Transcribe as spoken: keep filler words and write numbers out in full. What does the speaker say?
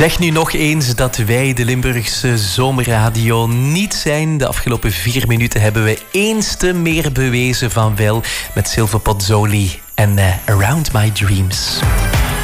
Zeg nu nog eens dat wij de Limburgse zomerradio niet zijn. De afgelopen vier minuten hebben we eens te meer bewezen van wel met Silver Pozzoli en uh, Around My Dreams.